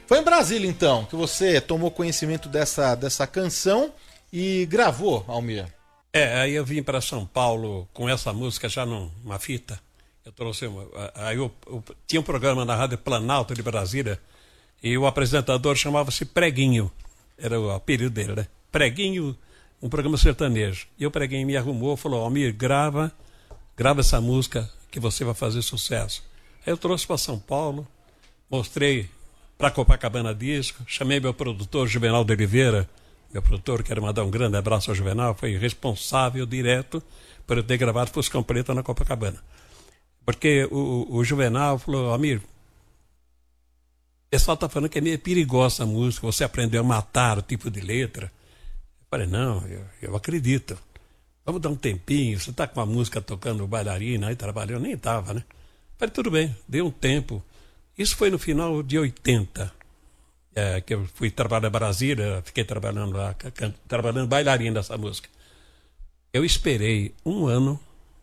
Foi em Brasília, então, que você tomou conhecimento dessa canção e gravou, Almir. Aí eu vim para São Paulo com essa música já numa fita. Eu trouxe aí eu tinha um programa na Rádio Planalto de Brasília e o apresentador chamava-se Preguinho. Era o apelido dele, né? Preguinho, um programa sertanejo. E o Preguinho me arrumou, falou: Almir, grava essa música que você vai fazer sucesso. Aí eu trouxe para São Paulo, mostrei para Copacabana Disco, chamei meu produtor Juvenal de Oliveira, meu produtor, quero mandar um grande abraço ao Juvenal, foi responsável direto por eu ter gravado Fuscão Preto na Copacabana. Porque o Juvenal falou: Almir, o pessoal está falando que é meio perigosa a música, você aprendeu a matar o tipo de letra. Eu falei: não, eu acredito. Vamos dar um tempinho, você está com a música tocando bailarina, aí trabalhando, nem estava, né? Eu falei: tudo bem, dei um tempo. Isso foi no final de 80, que eu fui trabalhar em Brasília, fiquei trabalhando lá, trabalhando bailarina dessa música. Eu esperei um ano,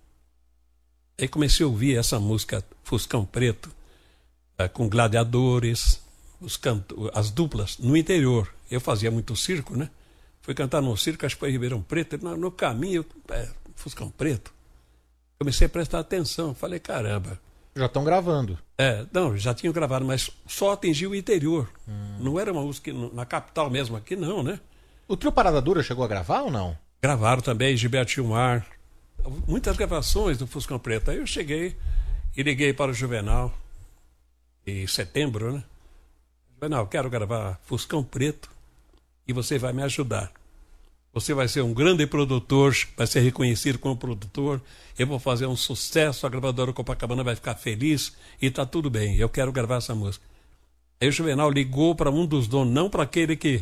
aí comecei a ouvir essa música Fuscão Preto, com gladiadores, as duplas, no interior. Eu fazia muito circo, né? Fui cantar no circo, acho que foi em Ribeirão Preto, no caminho, Fuscão Preto. Comecei a prestar atenção, falei: caramba. Já estão gravando. Não, já tinham gravado, mas só atingiu o interior. Não era uma música na capital mesmo, aqui não, né? O Trio Parada Dura chegou a gravar ou não? Gravaram também, Gilberto Gilmar. Muitas gravações do Fuscão Preto. Aí eu cheguei e liguei para o Juvenal, em setembro, né? Juvenal, quero gravar Fuscão Preto e você vai me ajudar. Você vai ser um grande produtor, vai ser reconhecido como produtor. Eu vou fazer um sucesso, a gravadora Copacabana vai ficar feliz e tá tudo bem. Eu quero gravar essa música. Aí o Juvenal ligou para um dos donos, não para aquele que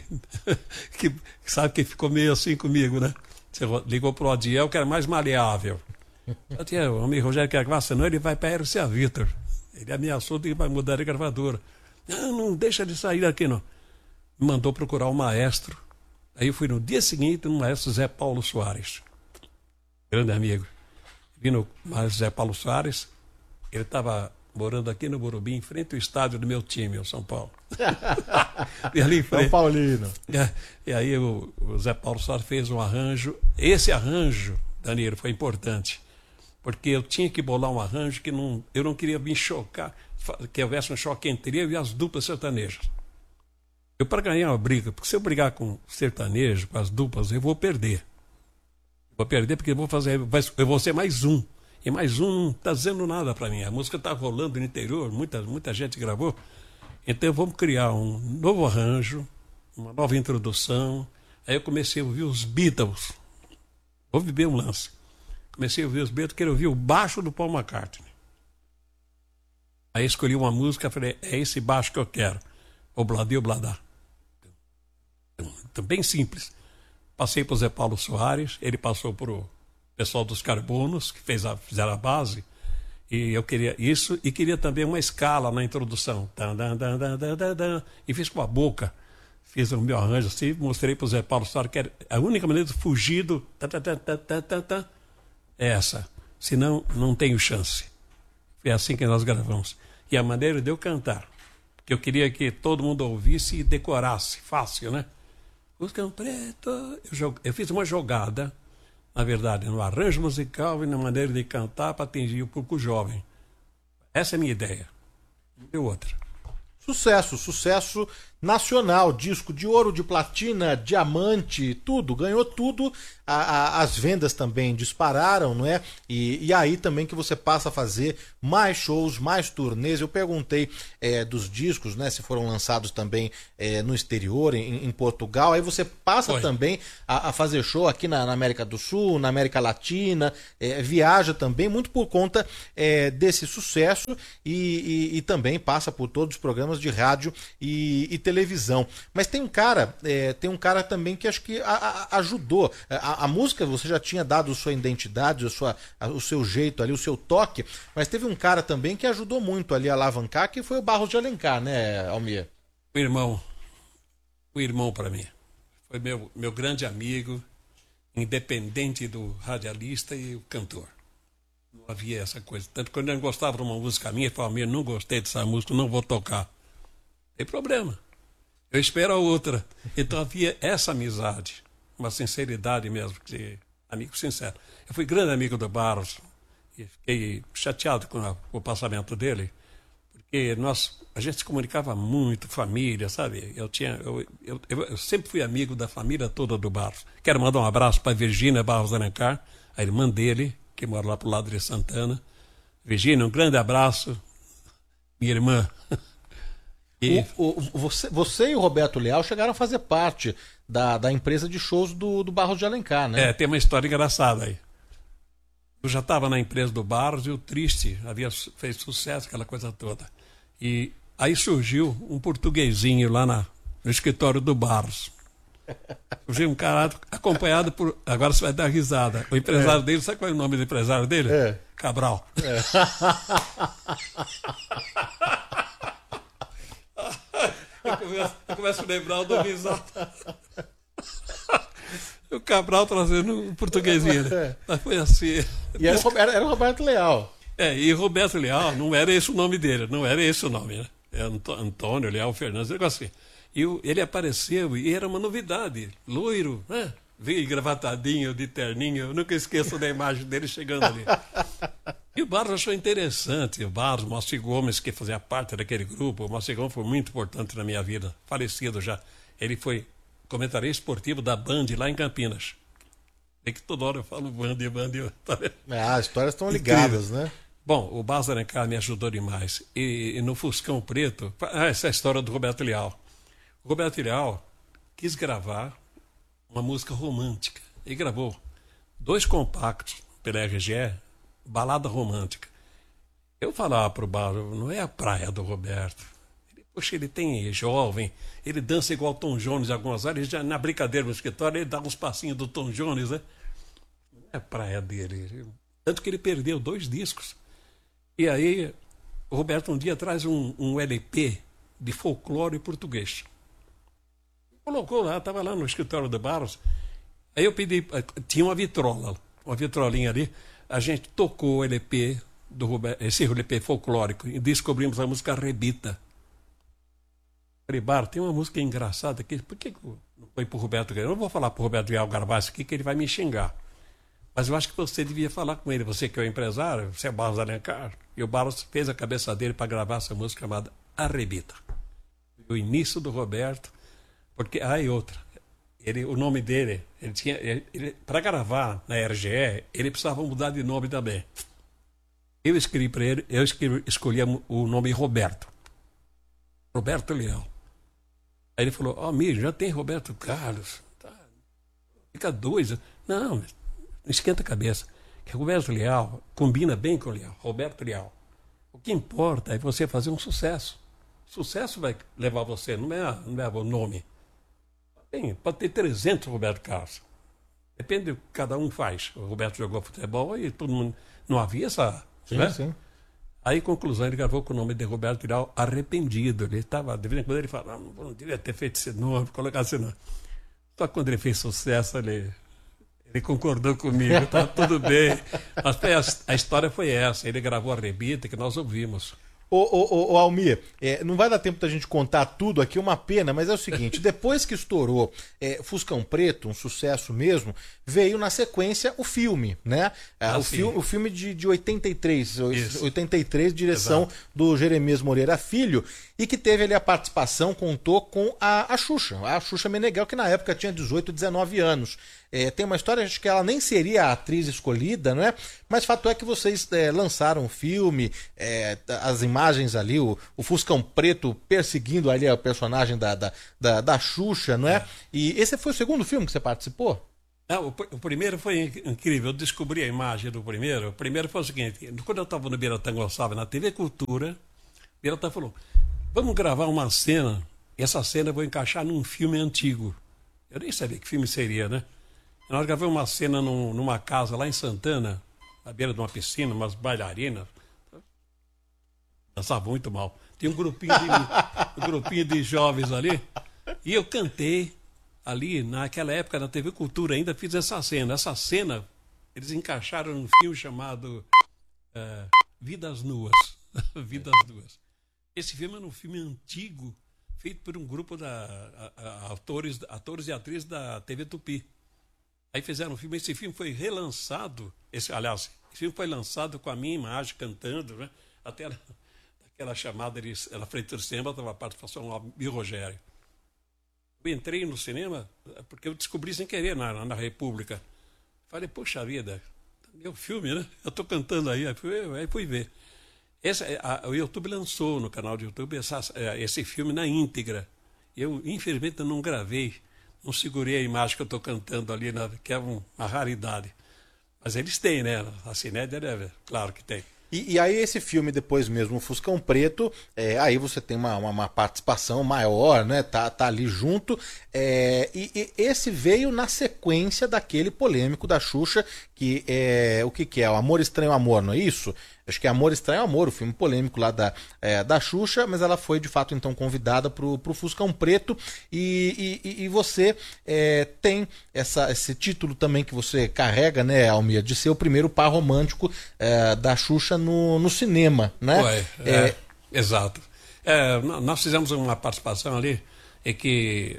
sabe que ficou meio assim comigo, né? Você ligou para o Adiel, que era mais maleável. Adiel, o amigo Rogério quer gravar, senão ele vai para a RCA Victor. Ele ameaçou de vai mudar de gravadora. Não deixa de sair daqui, não. Me mandou procurar o maestro. Aí eu fui no dia seguinte no maestro Zé Paulo Soares, grande amigo. Vi no maestro Zé Paulo Soares, ele estava morando aqui no Morumbi, em frente ao estádio do meu time, o São Paulo. E ali São Paulino. E aí o Zé Paulo Soares fez um arranjo. Esse arranjo, Danilo, foi importante, porque eu tinha que bolar um arranjo que eu não queria me chocar, que houvesse um choque entre eu e as duplas sertanejas. Eu, para ganhar uma briga, porque se eu brigar com sertanejo, com as duplas, eu vou perder. Vou perder porque eu vou ser mais um. E mais um não está dizendo nada para mim. A música está rolando no interior, muita gente gravou. Então vamos criar um novo arranjo, uma nova introdução. Aí eu comecei a ouvir os Beatles. Vou viver um lance. Comecei a ouvir os Beatles, quero ouvir o baixo do Paul McCartney. Aí escolhi uma música, falei: é esse baixo que eu quero. Obladê, obladá. Então, bem simples. Passei para o Zé Paulo Soares, ele passou para o pessoal dos Carbonos, que fizeram a base, e eu queria isso, e queria também uma escala na introdução. E fiz com a boca, fiz o meu arranjo assim, mostrei para o Zé Paulo Soares que era a única maneira de fugir do é essa, senão não tenho chance. Foi assim que nós gravamos. E a maneira de eu cantar, que eu queria que todo mundo ouvisse e decorasse, fácil, né? Fuscão Preto. Eu fiz uma jogada, na verdade, no arranjo musical e na maneira de cantar para atingir o público jovem. Essa é a minha ideia. Não deu outra. Sucesso nacional, disco de ouro, de platina, diamante, tudo, ganhou tudo. As vendas também dispararam, não é? E aí também que você passa a fazer mais shows, mais turnês. Eu perguntei dos discos, né? Se foram lançados também no exterior, em Portugal. Aí você passa também a fazer show aqui na América do Sul, na América Latina, viaja também, muito por conta desse sucesso e também passa por todos os programas de rádio e televisão. Mas tem um cara também que acho que ajudou. A música, você já tinha dado sua identidade, o seu jeito ali, o seu toque, mas teve um cara também que ajudou muito ali a alavancar, que foi o Barros de Alencar, né, Almir? O irmão para mim. Foi meu grande amigo, independente do radialista e o cantor. Não havia essa coisa. Tanto que quando ele gostava de uma música minha, ele falava: Almir, não gostei dessa música, não vou tocar. Tem problema. eu espero a outra. Então havia essa amizade, uma sinceridade mesmo, amigo sincero. Eu fui grande amigo do Barros e fiquei chateado com o passamento dele, porque a gente se comunicava muito, família, sabe? Eu sempre fui amigo da família toda do Barros. Quero mandar um abraço para Virgínia Barros Alencar, a irmã dele, que mora lá pro lado de Santana. Virgínia, um grande abraço. Minha irmã. Você e o Roberto Leal chegaram a fazer parte da empresa de shows do Barros de Alencar, né? Tem uma história engraçada aí. Eu já estava na empresa do Barros e o Triste fez sucesso, aquela coisa toda. E aí surgiu um portuguesinho lá no escritório do Barros. Surgiu um cara acompanhado por... Agora você vai dar risada. O empresário dele, sabe qual é o nome do empresário dele? Cabral. Eu começo a lembrar o do risada. O Cabral trazendo um portuguesinho, né? Mas foi assim. E era o Roberto Leal. E Roberto Leal, não era esse o nome dele, não era esse o nome, né? É Antônio Leal Fernandes, negócio assim. E ele apareceu e era uma novidade. Loiro, né? Veio engravatadinho, de terninho. Eu nunca esqueço da imagem dele chegando ali. E o Barros achou interessante. O Barros, o Moacir Gomes, que fazia parte daquele grupo. O Moacir Gomes foi muito importante na minha vida, falecido já. Ele foi comentarista esportivo da Band lá em Campinas. É que toda hora eu falo Band. Tá vendo? As histórias estão ligadas, né? Bom, o Barros Alencar me ajudou demais. E no Fuscão Preto, essa é a história do Roberto Leal. O Roberto Leal quis gravar uma música romântica. E gravou 2 compactos pela RGE, balada romântica. Eu falava pro Barros, não é a praia do Roberto. Poxa, ele é jovem, ele dança igual Tom Jones em algumas áreas, já na brincadeira no escritório, ele dá uns passinhos do Tom Jones, né? Não é a praia dele. Tanto que ele perdeu 2 discos. E aí, o Roberto um dia traz um LP de folclore português. Colocou lá, estava lá no escritório do Barros. Aí eu pedi, tinha uma vitrolinha ali, a gente tocou o LP do Roberto, esse LP folclórico, e descobrimos a música Rebita. Falei, Barros, tem uma música engraçada aqui, por que não foi pro Roberto Leal? Eu não vou falar pro Roberto Leal gravar isso aqui, que ele vai me xingar. Mas eu acho que você devia falar com ele, você que é o empresário, você é Barros Alencar. E o Barros fez a cabeça dele para gravar essa música chamada Arrebita. O início do Roberto, porque outra. O nome dele, para gravar na RGE, ele precisava mudar de nome também. Eu escrevi para ele, escolhi o nome Roberto Leal. Aí ele falou, amigo, já tem Roberto Carlos. Tá, fica 2. Não esquenta a cabeça. Que Roberto Leal combina bem com o Leal. Roberto Leal. O que importa é você fazer um sucesso. Sucesso vai levar você, não é o nome. Pode ter 300 Roberto Carlos. Depende do que cada um faz. O Roberto jogou futebol e todo mundo... Não havia essa... Sim, né? sim. Aí, conclusão, ele gravou com o nome de Roberto Leal Arrependido. Ele estava... De vez em quando ele fala, não devia ter feito esse nome, colocar esse nome. Só que quando ele fez sucesso, ele concordou comigo, tá tudo bem. Mas a história foi essa. Ele gravou a Rebita, que nós ouvimos. Ô Almir, não vai dar tempo da gente contar tudo aqui, uma pena, mas é o seguinte, depois que estourou Fuscão Preto, um sucesso mesmo, veio na sequência o filme, né? O filme de 83, 83, direção Exato. do Jeremias Moreira Filho, e que teve ali a participação, contou com a Xuxa Meneghel, que na época tinha 18, 19 anos. Tem uma história, acho que ela nem seria a atriz escolhida, não é? Mas fato é que vocês lançaram o filme, as imagens ali, o Fuscão Preto perseguindo ali o personagem da Xuxa, não é? E esse foi o segundo filme que você participou? Não, o primeiro foi incrível. Eu descobri a imagem do primeiro. O primeiro foi o seguinte: quando eu estava no Biratã Gonçalves, na TV Cultura, o Biratã falou: vamos gravar uma cena, e essa cena eu vou encaixar num filme antigo. Eu nem sabia que filme seria, né? Nós gravamos uma cena numa casa lá em Santana, à beira de uma piscina, umas bailarinas. Dançavam muito mal. Tinha um grupinho de jovens ali, e eu cantei. Ali, naquela época, na TV Cultura, ainda fiz essa cena. Essa cena, eles encaixaram num filme chamado Vidas Nuas. Vidas Nuas. Esse filme era um filme antigo, feito por um grupo atores e atrizes da TV Tupi. Aí fizeram um filme, esse filme foi relançado, esse filme foi lançado com a minha imagem cantando, né? Até aquela chamada, ela frente do cinema, estava a participação do Rogério. Eu entrei no cinema porque eu descobri sem querer na República. Falei, poxa vida, meu filme, né? Eu estou cantando aí fui ver. O YouTube lançou no canal do YouTube esse filme na íntegra. Eu, infelizmente, não gravei, não segurei a imagem que eu estou cantando ali, que é uma raridade. Mas eles têm, né? A Cinédia deve, claro que tem. E aí esse filme depois mesmo, o Fuscão Preto, aí você tem uma participação maior, né? Tá ali junto. E esse veio na sequência daquele polêmico da Xuxa, que o que é? O Amor Estranho Amor, não é isso? Acho que é Amor Estranho Amor, o filme polêmico lá da Xuxa, mas ela foi de fato então convidada pro Fuscão Preto e você tem esse título também que você carrega, né, Almir, de ser o primeiro par romântico da Xuxa no cinema, né? Exato. Nós fizemos uma participação ali que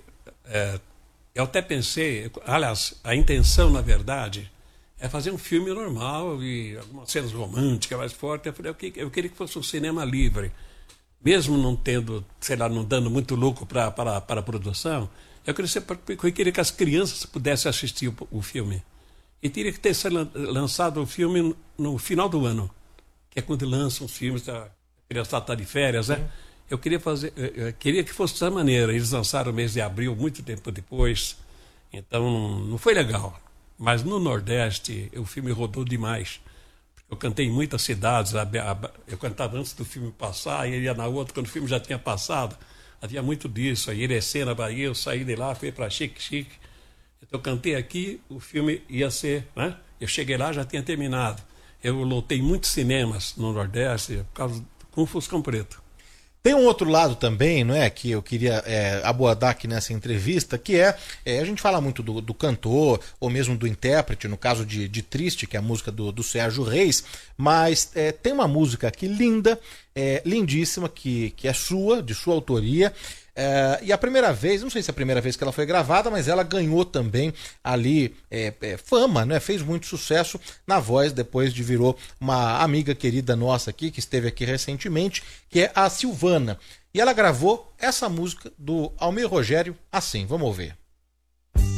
eu até pensei, aliás, a intenção na verdade é fazer um filme normal e algumas cenas românticas mais fortes. Eu falei, eu queria que fosse um cinema livre. Mesmo não tendo, sei lá, não dando muito lucro para a produção, eu queria que as crianças pudessem assistir o filme. E teria que ter lançado o filme no final do ano, que é quando lançam os filmes, a criançada está de férias, né? Eu queria que fosse dessa maneira. Eles lançaram no mês de abril, muito tempo depois. Então, não foi legal. Mas no Nordeste, o filme rodou demais. Eu cantei em muitas cidades. Eu cantava antes do filme passar, e ia na outra, quando o filme já tinha passado. Havia muito disso. Aí Irecê, na Bahia, eu saí de lá, fui para Chique. Então eu cantei aqui, o filme ia ser, né? Eu cheguei lá, já tinha terminado. Eu lotei muitos cinemas no Nordeste com o Fuscão Preto. Tem um outro lado também, não é, que eu queria abordar aqui nessa entrevista, que a gente fala muito do cantor, ou mesmo do intérprete, no caso de Triste, que é a música do Sérgio Reis, mas tem uma música aqui linda, lindíssima, que é sua, de sua autoria, e a primeira vez, não sei se é a primeira vez que ela foi gravada, mas ela ganhou também ali fama, né? Fez muito sucesso na voz, depois virou uma amiga querida nossa aqui, que esteve aqui recentemente, que é a Silvana. E ela gravou essa música do Almir Rogério assim, vamos ouvir.